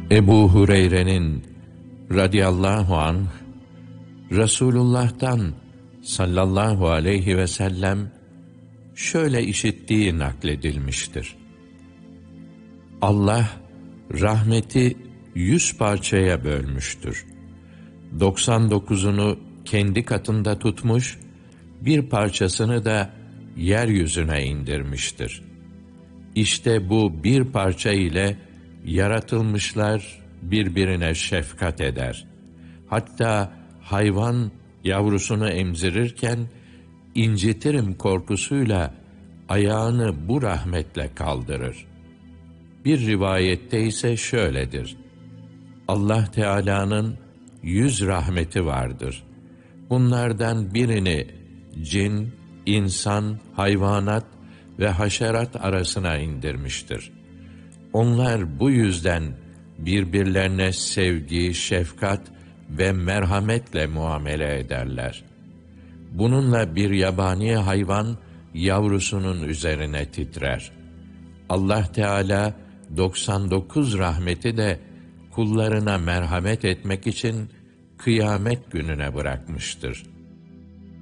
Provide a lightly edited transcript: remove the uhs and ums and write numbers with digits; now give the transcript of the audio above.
Ebu Hureyre'nin radıyallahu anh, Resulullah'tan sallallahu aleyhi ve sellem şöyle işittiği nakledilmiştir. Allah rahmeti 100 parçaya bölmüştür. 99'unu kendi katında tutmuş, bir parçasını da yeryüzüne indirmiştir. İşte bu bir parça ile yaratılmışlar birbirine şefkat eder. Hatta hayvan yavrusunu emzirirken incitirim korkusuyla ayağını bu rahmetle kaldırır. Bir rivayette ise şöyledir: Allah Teala'nın 100 rahmeti vardır. Bunlardan birini cin, insan, hayvanat ve haşerat arasına indirmiştir. Onlar bu yüzden birbirlerine sevgi, şefkat ve merhametle muamele ederler. Bununla bir yabani hayvan yavrusunun üzerine titrer. Allah Teala 99 rahmeti de kullarına merhamet etmek için kıyamet gününe bırakmıştır.